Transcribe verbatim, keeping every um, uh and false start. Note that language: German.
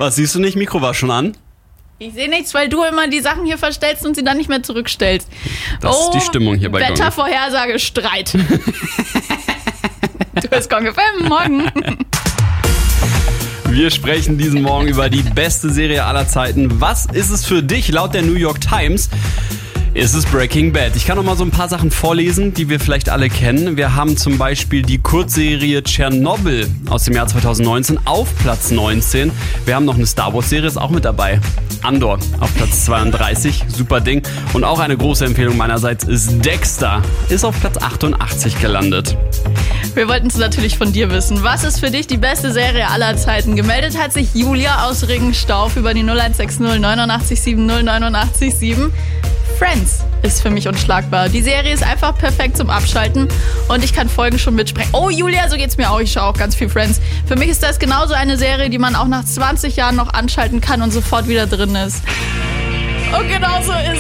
Was siehst du nicht? Mikro war schon an. Ich sehe nichts, weil du immer die Sachen hier verstellst und sie dann nicht mehr zurückstellst. Das oh, ist die Stimmung hier bei Gong. Wettervorhersage, Streit. Du bist Gong F M, morgen. Wir sprechen diesen Morgen über die beste Serie aller Zeiten. Was ist es für dich? Laut der New York Times ist es Breaking Bad. Ich kann noch mal so ein paar Sachen vorlesen, die wir vielleicht alle kennen. Wir haben zum Beispiel die Kurzserie Tschernobyl aus dem Jahr zwanzig neunzehn auf Platz neunzehn. Wir haben noch eine Star Wars Serie, ist auch mit dabei. Andor auf Platz zweiunddreißig, super Ding. Und auch eine große Empfehlung meinerseits ist Dexter, ist auf Platz achtundachtzig gelandet. Wir wollten es natürlich von dir wissen. Was ist für dich die beste Serie aller Zeiten? Gemeldet hat sich Julia aus Ringenstauf über die null eins sechs null neun acht sieben null neun acht sieben. Friends ist für mich unschlagbar. Die Serie ist einfach perfekt zum Abschalten und ich kann Folgen schon mitsprechen. Oh Julia, so geht's mir auch. Ich schaue auch ganz viel Friends. Für mich ist das genauso eine Serie, die man auch nach zwanzig Jahren noch anschalten kann und sofort wieder drin ist. Und genau so ist